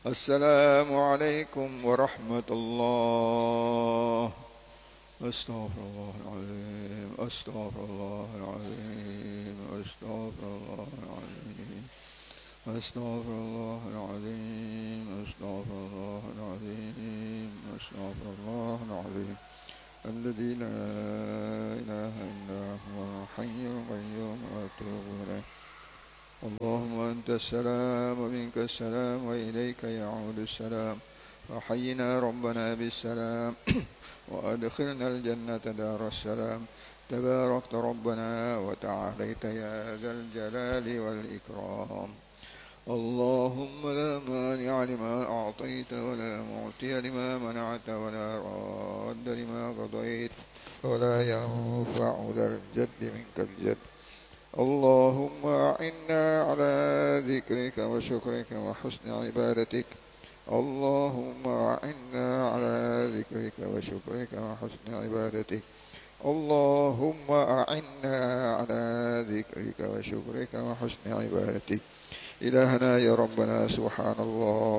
السلام عليكم ورحمة الله. أستغفر الله العظيم، أستغفر الله العظيم، أستغفر الله العظيم، أستغفر الله العظيم، أستغفر الله العظيم، أستغفر الله العظيم الذي لا إله إلا هو الحي القيوم وأتوب إليه. اللهم أنت السلام ومنك السلام وإليك يعود السلام، وحينا ربنا بالسلام وأدخلنا الجنة دار السلام. تباركت ربنا وتعاليت يا ذا الجلال والإكرام. اللهم لا مانع لما أعطيت ولا معطي لما منعت ولا راد لما قضيت ولا ينفع ذا الجد منك الجد. اللهم أعنا على ذكرك وشكرك وحسن عبادتك. اللهم أعنا على ذكرك وشكرك وحسن عبادتك. اللهم أعنا على ذكرك وشكرك وحسن عبادتك. إلهنا يا ربنا سبحان الله.